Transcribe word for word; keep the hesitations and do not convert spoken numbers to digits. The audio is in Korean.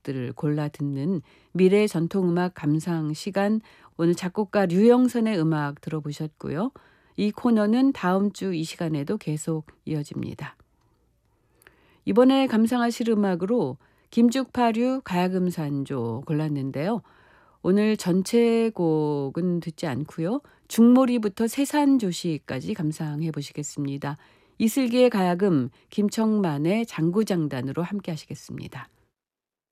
곡들을 골라 듣는 미래 전통음악 감상 시간, 오늘 작곡가 류영선의 음악 들어보셨고요. 이 코너는 다음 주 이 시간에도 계속 이어집니다. 이번에 감상하실 음악으로 김죽파류 가야금산조 골랐는데요. 오늘 전체 곡은 듣지 않고요. 중몰이부터 세산조시까지 감상해 보시겠습니다. 이슬기의 가야금, 김청만의 장구장단으로 함께 하시겠습니다.